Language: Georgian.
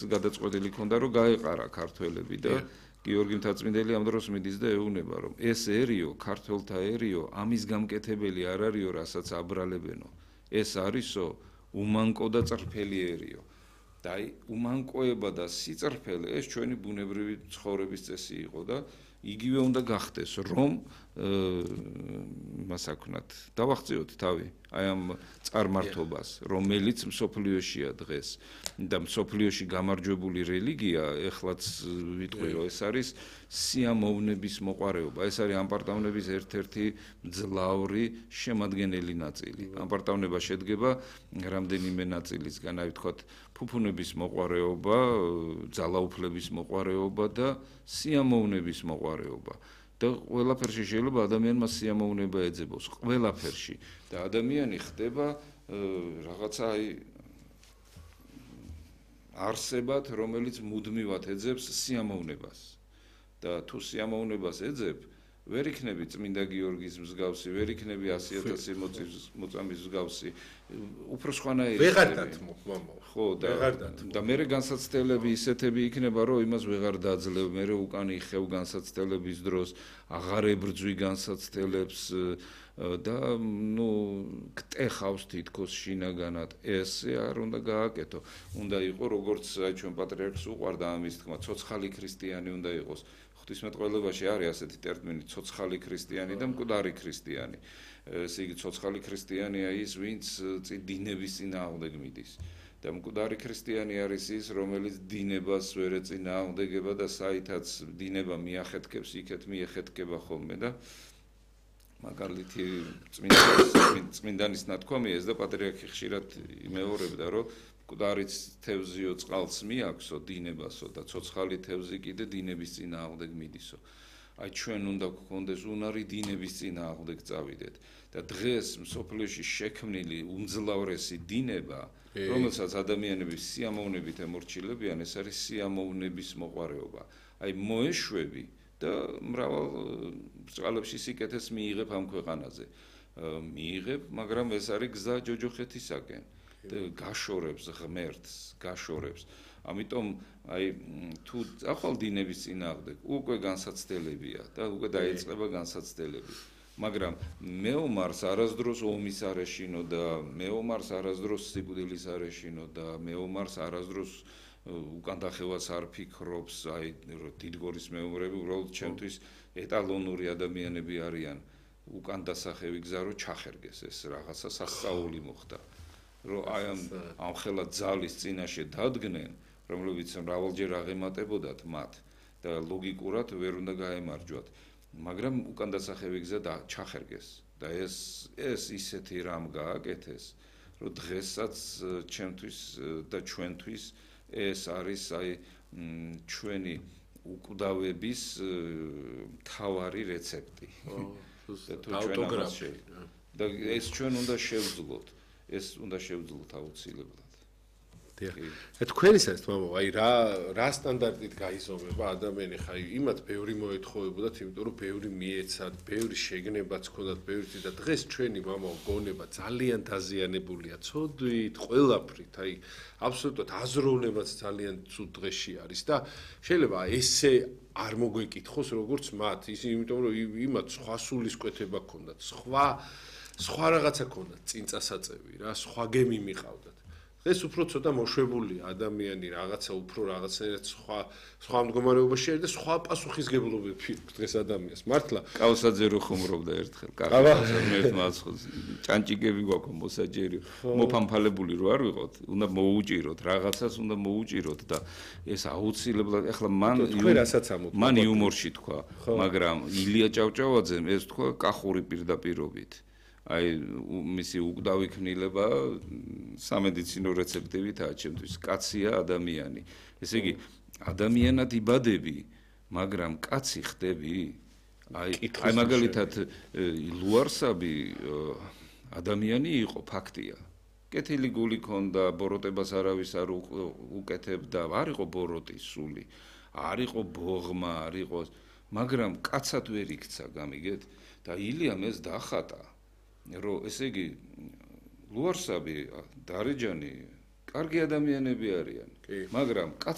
გადაწყვეტილი ქონდა რომ გაეყარა ქართველები და გიორგი მთაწმინდელი ამ დროს მიდის და ეუბნება რომ ესერიო ქართველთაერიო ამის გამკეთებელი არ არისო რასაც აბრალებენო ეს არისო უმანკო და წრფელიერიო და აი უმანკოება და სიწრფელე ეს ჩვენი ბუნებრივი ცხოვრების წესი იყო და იგივე უნდა გახდეს რომ მას აქვთ დავახციოთ თავი აი ამ წარმართობას რომელიც მსოფლიოშია დღეს და მსოფლიოში გამარჯვებული რელიგია ეხლაც ვიტყვი რომ ეს არის სიამოვნების მოყვარეობა ეს არის ამპარტავნების ერთ-ერთი მძლავრი შემადგენელი ნაწილი ამპარტავნება შედგება რამდენიმე ნაწილისგან აი ვთქვათ ფუფუნების მოყვარეობა ძალაუფლების მოყვარეობა და სიამოვნების მოყვარეობა და ყველაფერში შეიძლება ადამიანმა სიამოვნება ეძებოს ყველაფერში და ადამიანი ხდება რაღაცა აი არსებად რომელიც მუდმივად ეძებს სიამოვნებას და თუ სიამოვნებას ეძებ ვერ იქნები წმინდა გიორგის მსგავსი ვერ იქნები 100,000 მოწამის მსგავსი უფრო სხვანაირი ვეღარ დათმო მამა ხო და მე განსაცდელები ისეთები იქნება რომ იმას ვეღარ დაძლევ მე უკან იხევ განსაცდელების დროს აღარ ებრძვი განსაცდელებს და ნუ გტეხავს თითქოს შინაგანად ესე არ უნდა გააკეთო უნდა იყო როგორც აი ჩვენ პატრიარქს უყვარდა ამის თქმა ცოცხალი ქრისტიანი უნდა იყოს ღვთისმეტყველებაში არის ასეთი ტერმინი ცოცხალი ქრისტიანი და მკვდარი ქრისტიანი ესე იგი ცოცხალი ქრისტიანია ის ვინც დინების წინააღმდეგ მიდის და მკვდარი ქრისტიანი არის ის რომელიც დინებას ვერ ეწინააღმდეგება და საითაც დინება მიახეთქებს იქეთ მიეხეთქება ხოლმე და მაგალითი წმინდანის ნათქვამია ეს და პატრიარქი ხშირად იმეორებდა რომ მკვდარიც თევზიო წყალს მიაქვსო დინებასო და ცოცხალი თევზი კიდე დინების წინააღმდეგ მიდისო აი ჩვენ უნდა გქონდეს უნარი დინების წინააღმდეგ წავიდეთ და დღეს მსოფლიოში შექმნილი უმძლავრესი დინება რომელსაც ადამიანები სიამოვნებით ემორჩილებიან ეს არის სიამოვნების მოყვარეობა აი მოეშვები და მრავალ წყალებში სიკეთეს მიიღებ ამ ქვეყანაზე მიიღებ მაგრამ ეს არის გზა ჯოჯოხეთისაკენ გაშორებს ღმერთს გაშორებს ამიტომ აი თუ ახალ დინების წინააღმდეგ უკვე განსაცდელებია და უკვე დაიწყება განსაცდელები მაგრამ მეომარს არასდროს ომის არ ეშინო და მეომარს არასდროს სიკვდილის არ ეშინო და მეომარს არასდროს უკან დახევას არ ფიქრობს აი დიდგორის მეომრები უბრალოდ ჩემთვის ეტალონური ადამიანები არიან უკან დასახევი გზა რომ ჩახერგეს ეს რაღაცა სასწაული მოხდა რომ აი ამ ხელა ძალის წინაშე დადგნენ რომლებიც მრავალჯერ აღემატებოდათ მათ და ლოგიკურად ვერ უნდა გაემარჯვათ მაგრამ უკან დასახევი გზა ჩახერგეს და ეს ისეთი რამ გააკეთეს რომ დღესაც ჩემთვის და ჩვენთვის ეს არის აი ჩვენი უკვდავების თავარი რეცეპტი და ეს ჩვენ უნდა შევძლოთ ეს უნდა შევძლოთ აუცილებლად თქვენის არის მამა აი რა სტანდარტით გაიზომება ადამიანი ხაი იმათ ბევრი მოეთხოვებოდათ იმიტომ რომ ბევრი მიეცათ ბევრი შეგნებაც ჰქონდათ ბევრი და დღეს ჩვენი მამა გონება ძალიან დაზიანებულია ცოდვით ყველაფრით აი აბსოლუტურად აზროვნებაც ძალიან ცუდ დღეში არის და შეიძლება ესე არ მოგვეკითხოს როგორც მათ ის იმიტომ რომ იმათ სხვა სულისკვეთება ჰქონდათ სხვა რაღაცა ჰქონდათ წინ წასაწევი რა სხვა გემი მიყავდათ დღეს უფრო ცოტა მოშვებულია ადამიანი რაღაცა უფრო რაღაცნაირად სხვა მდგომარეობაში არის და სხვა პასუხისგებლობები დღეს ადამიანს მართლა კავსაძე რო ხუმრობდა ერთხელ კავსაძე ერთმანეთს ჭანჭიკები გვაქვს მოსაჯერი მოფამფალებული რო არ ვიყოთ უნდა მოუჭიროთ რაღაცას უნდა მოუჭიროთ და ეს აუცილებლად ეხლა მან იუმორში თქვა მაგრამ ილია ჭავჭავაძემ ეს თქვა კახური პირდაპირობით აი მისი უკვდავი ქმნილება სამედიცინო რეცეპტებითაა ჩემთვის კაცია ადამიანი ესე იგი ადამიანად იბადები მაგრამ კაცი ხდები აი მაგალითად ლუარსაბი ადამიანი იყო ფაქტია კეთილი გული ჰქონდა ბოროტებას არავის არ უკეთებდა არ იყო ბოროტი სული არ იყო ბოღმა არ იყო მაგრამ კაცად ვერ იქცა გამიგეთ და ილიამ ეს დახატა რომ ესე იგი ლუარსაბი დარეჯანი კარგი ადამიანები არიან მაგრამ კაც